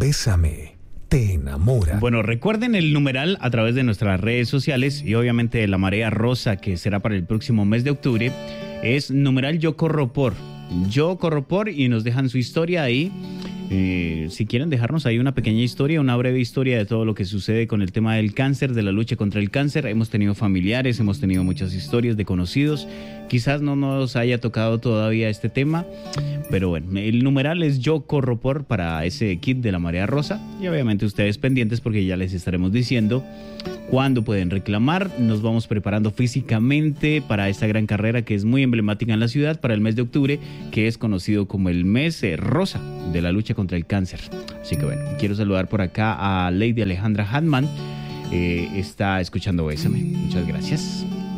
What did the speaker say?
Bésame te enamora. Bueno, recuerden el numeral a través de nuestras redes sociales y obviamente de la marea rosa que será para el próximo mes de octubre. Es numeral Yo corro por. Yo corro por y nos dejan su historia ahí. Si quieren dejarnos ahí una pequeña historia, una breve historia de todo lo que sucede con el tema del cáncer, de la lucha contra el cáncer. Hemos tenido familiares, hemos tenido muchas historias de conocidos. Quizás no nos haya tocado todavía este tema, pero bueno, el numeral es Yo corro por para ese kit de la marea rosa. Y obviamente ustedes pendientes porque ya les estaremos diciendo cuándo pueden reclamar. Nos vamos preparando físicamente para esta gran carrera que es muy emblemática en la ciudad para el mes de octubre, que es conocido como el mes rosa de la lucha contra el cáncer. Así que bueno, quiero saludar por acá a Lady Alejandra Hatman. Está escuchando Bésame. Muchas gracias.